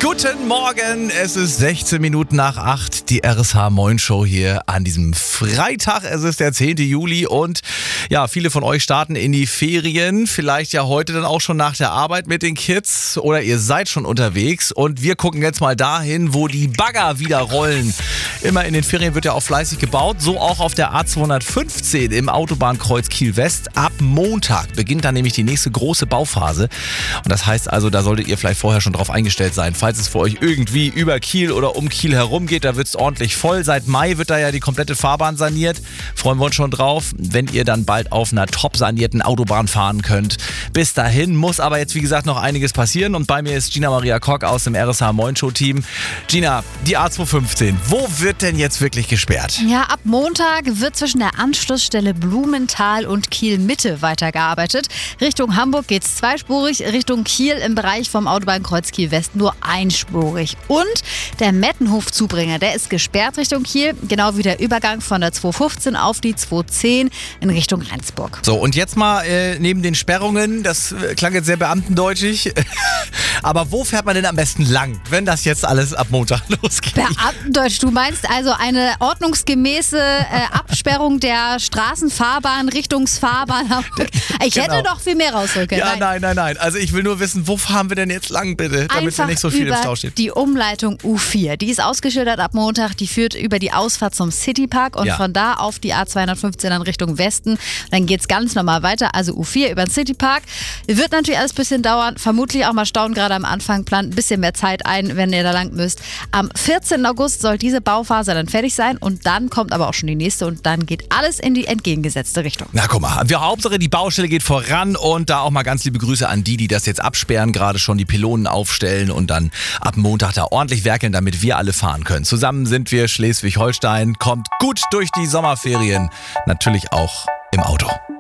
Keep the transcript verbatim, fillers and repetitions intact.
Guten Morgen, es ist sechzehn Minuten nach acht, die R S H Moin Show hier an diesem Freitag. Es ist der zehnten Juli und ja, viele von euch starten in die Ferien, vielleicht ja heute dann auch schon nach der Arbeit mit den Kids oder ihr seid schon unterwegs und wir gucken jetzt mal dahin, wo die Bagger wieder rollen. Immer in den Ferien wird ja auch fleißig gebaut, so auch auf der A zweihundertfünfzehn im Autobahnkreuz Kiel-West. Ab Montag beginnt dann nämlich die nächste große Bauphase und das heißt also, da solltet ihr vielleicht vorher schon drauf eingestellt sein, falls es für euch irgendwie über Kiel oder um Kiel herum geht, da wird es ordentlich voll. Seit Mai wird da ja die komplette Fahrbahn saniert. Freuen wir uns schon drauf, wenn ihr dann bald auf einer top sanierten Autobahn fahren könnt. Bis dahin muss aber jetzt wie gesagt noch einiges passieren und bei mir ist Gina Maria Kock aus dem R S H Moin Show Team. Gina, die A zweihundertfünfzehn, wo wird denn jetzt wirklich gesperrt? Ja, ab Montag wird zwischen der Anschlussstelle Blumenthal und Kiel-Mitte weitergearbeitet. Richtung Hamburg geht es zweispurig, Richtung Kiel im Bereich vom Autobahnkreuz Kiel-West nur einspurig. Und der Mettenhof-Zubringer, der ist gesperrt Richtung Kiel, genau wie der Übergang von der zweihundertfünfzehn auf die zweihundertzehn in Richtung Rendsburg. So, und jetzt mal äh, neben den Sperrungen, das äh, klang jetzt sehr beamtendeutschig, aber wo fährt man denn am besten lang, wenn das jetzt alles ab Montag losgeht? Beamtendeutsch, du meinst also eine ordnungsgemäße äh, Absperrung der Straßenfahrbahn, Richtungsfahrbahn. Ich Genau. hätte doch viel mehr rausholen können. Ja, nein, nein, nein. Also ich will nur wissen, wo fahren wir denn jetzt lang, bitte, damit Einfach wir nicht so viel im über Stau stehen. die Umleitung U vier. Die ist ausgeschildert ab Montag. Die führt über die Ausfahrt zum Citypark und Ja. von da auf die A zweihundertfünfzehn dann Richtung Westen. Dann geht es ganz normal weiter. Also U vier über den Citypark. Wird natürlich alles ein bisschen dauern. Vermutlich auch mal Stauen gerade am Anfang. Plant ein bisschen mehr Zeit ein, wenn ihr da lang müsst. Am vierzehnten August soll diese Bauphase dann fertig sein und dann kommt aber auch schon die nächste und dann geht alles in die entgegengesetzte Richtung. Na guck mal, wir Hauptsache die Baustelle geht voran und da auch mal ganz liebe Grüße an die, die das jetzt absperren, gerade schon die Pylonen aufstellen und dann ab Montag da ordentlich werkeln, damit wir alle fahren können. Zusammen sind wir Schleswig-Holstein, kommt gut durch die Sommerferien, natürlich auch im Auto.